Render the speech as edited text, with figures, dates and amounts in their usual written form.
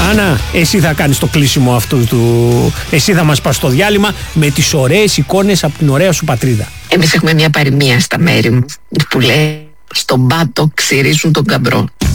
Άννα, εσύ θα κάνεις το κλείσιμο αυτού του. Εσύ θα μας πας στο διάλειμμα με τις ωραίες εικόνες από την ωραία σου πατρίδα. Εμείς έχουμε μια παροιμία στα μέρη μου που λέει: στον πάτο ξυρίζουν τον καμπρό.